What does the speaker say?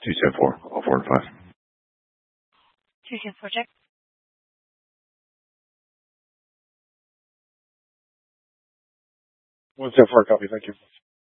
274, all 4 and 5. 274, check. 174, copy, thank you.